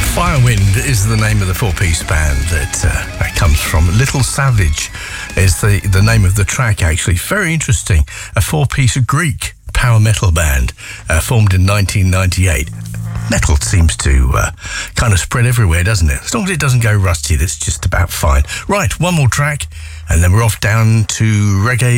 Firewind is the name of the four-piece band that comes from. Little Savage is the name of the track, actually. Very interesting. A four-piece Greek power metal band formed in 1998. Metal seems to kind of spread everywhere, doesn't it? As long as it doesn't go rusty, that's just about fine. Right, one more track, and then we're off down to reggae